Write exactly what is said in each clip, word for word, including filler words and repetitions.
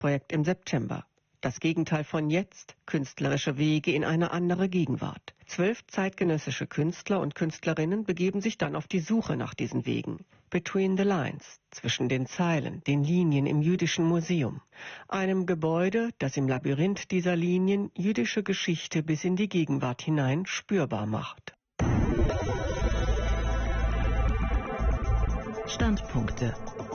Kunstprojekt im September. Das Gegenteil von jetzt, künstlerische Wege in eine andere Gegenwart. Zwölf zeitgenössische Künstler und Künstlerinnen begeben sich dann auf die Suche nach diesen Wegen. Between the Lines, zwischen den Zeilen, den Linien im Jüdischen Museum. Einem Gebäude, das im Labyrinth dieser Linien jüdische Geschichte bis in die Gegenwart hinein spürbar macht. Standpunkte.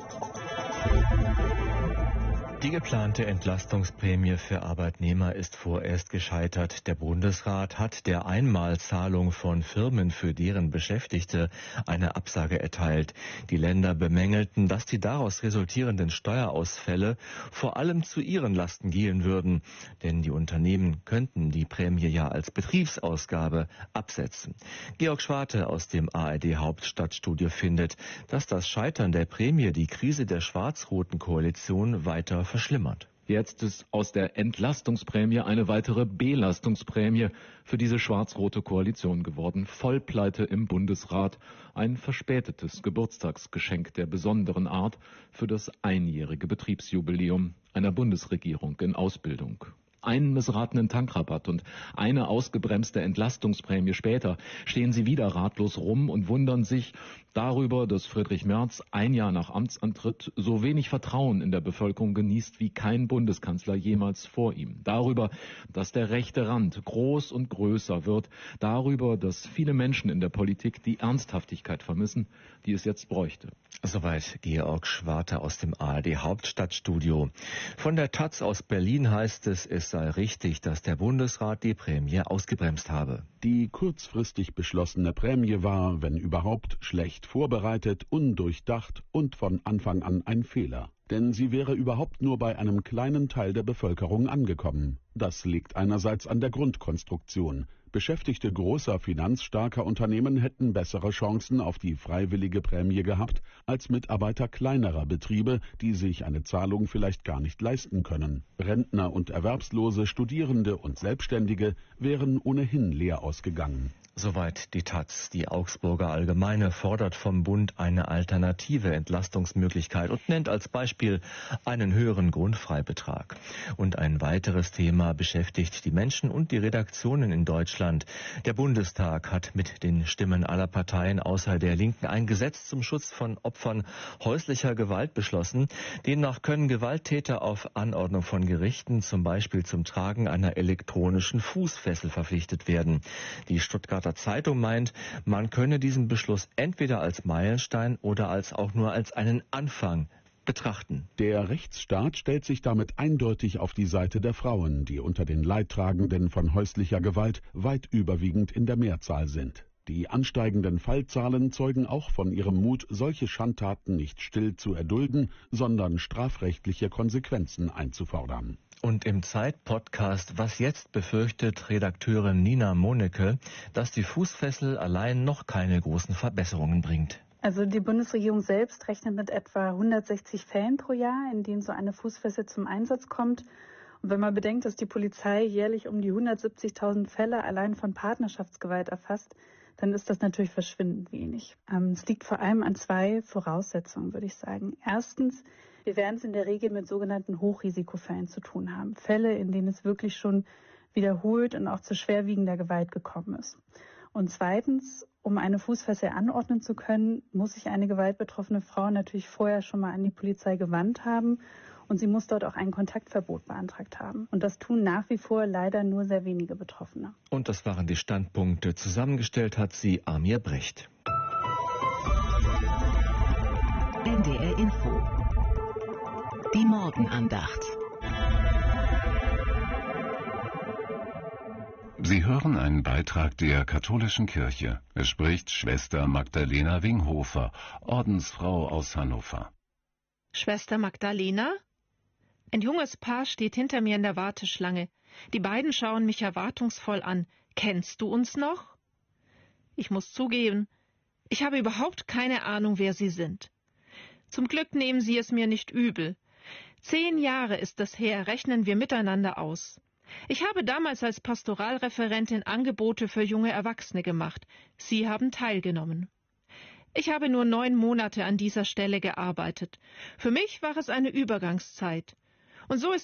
Die geplante Entlastungsprämie für Arbeitnehmer ist vorerst gescheitert. Der Bundesrat hat der Einmalzahlung von Firmen für deren Beschäftigte eine Absage erteilt. Die Länder bemängelten, dass die daraus resultierenden Steuerausfälle vor allem zu ihren Lasten gehen würden. Denn die Unternehmen könnten die Prämie ja als Betriebsausgabe absetzen. Georg Schwarte aus dem A R D Hauptstadtstudio findet, dass das Scheitern der Prämie die Krise der schwarz-roten Koalition weiter verschlimmert. Jetzt ist aus der Entlastungsprämie eine weitere Belastungsprämie für diese schwarz-rote Koalition geworden. Vollpleite im Bundesrat. Ein verspätetes Geburtstagsgeschenk der besonderen Art für das einjährige Betriebsjubiläum einer Bundesregierung in Ausbildung. Einen missratenen Tankrabatt und eine ausgebremste Entlastungsprämie später stehen sie wieder ratlos rum und wundern sich darüber, dass Friedrich Merz ein Jahr nach Amtsantritt so wenig Vertrauen in der Bevölkerung genießt wie kein Bundeskanzler jemals vor ihm. Darüber, dass der rechte Rand groß und größer wird. Darüber, dass viele Menschen in der Politik die Ernsthaftigkeit vermissen, die es jetzt bräuchte. Soweit Georg Schwarte aus dem A R D Hauptstadtstudio. Von der Taz aus Berlin heißt es, es sei richtig, dass der Bundesrat die Prämie ausgebremst habe. Die kurzfristig beschlossene Prämie war, wenn überhaupt, schlecht vorbereitet, undurchdacht und von Anfang an ein Fehler. Denn sie wäre überhaupt nur bei einem kleinen Teil der Bevölkerung angekommen. Das liegt einerseits an der Grundkonstruktion. Beschäftigte großer, finanzstarker Unternehmen hätten bessere Chancen auf die freiwillige Prämie gehabt, als Mitarbeiter kleinerer Betriebe, die sich eine Zahlung vielleicht gar nicht leisten können. Rentner und Erwerbslose, Studierende und Selbstständige wären ohnehin leer ausgegangen. Soweit die Taz. Die Augsburger Allgemeine fordert vom Bund eine alternative Entlastungsmöglichkeit und nennt als Beispiel einen höheren Grundfreibetrag. Und ein weiteres Thema beschäftigt die Menschen und die Redaktionen in Deutschland. Der Bundestag hat mit den Stimmen aller Parteien außer der Linken ein Gesetz zum Schutz von Opfern häuslicher Gewalt beschlossen. Demnach können Gewalttäter auf Anordnung von Gerichten zum Beispiel zum Tragen einer elektronischen Fußfessel verpflichtet werden. Die Stuttgarter Zeitung meint, man könne diesen Beschluss entweder als Meilenstein oder als auch nur als einen Anfang betrachten. Der Rechtsstaat stellt sich damit eindeutig auf die Seite der Frauen, die unter den Leidtragenden von häuslicher Gewalt weit überwiegend in der Mehrzahl sind. Die ansteigenden Fallzahlen zeugen auch von ihrem Mut, solche Schandtaten nicht still zu erdulden, sondern strafrechtliche Konsequenzen einzufordern. Und im Zeit-Podcast Was jetzt befürchtet Redakteurin Nina Monecke, dass die Fußfessel allein noch keine großen Verbesserungen bringt. Also die Bundesregierung selbst rechnet mit etwa hundertsechzig Fällen pro Jahr, in denen so eine Fußfessel zum Einsatz kommt. Und wenn man bedenkt, dass die Polizei jährlich um die hundertsiebzigtausend Fälle allein von Partnerschaftsgewalt erfasst, dann ist das natürlich verschwindend wenig. Ähm, es liegt vor allem an zwei Voraussetzungen, würde ich sagen. Erstens, wir werden es in der Regel mit sogenannten Hochrisikofällen zu tun haben. Fälle, in denen es wirklich schon wiederholt und auch zu schwerwiegender Gewalt gekommen ist. Und zweitens, um eine Fußfessel anordnen zu können, muss sich eine gewaltbetroffene Frau natürlich vorher schon mal an die Polizei gewandt haben und sie muss dort auch ein Kontaktverbot beantragt haben. Und das tun nach wie vor leider nur sehr wenige Betroffene. Und das waren die Standpunkte. Zusammengestellt hat sie Amir Brecht. N D R Info. Die Morgenandacht. Sie hören einen Beitrag der katholischen Kirche. Es spricht Schwester Magdalena Winghofer, Ordensfrau aus Hannover. Schwester Magdalena? Ein junges Paar steht hinter mir in der Warteschlange. Die beiden schauen mich erwartungsvoll an. Kennst du uns noch? Ich muss zugeben, ich habe überhaupt keine Ahnung, wer sie sind. Zum Glück nehmen sie es mir nicht übel. Zehn Jahre ist es her, rechnen wir miteinander aus. Ich habe damals als Pastoralreferentin Angebote für junge Erwachsene gemacht. Sie haben teilgenommen. Ich habe nur neun Monate an dieser Stelle gearbeitet. Für mich war es eine Übergangszeit. Und so ist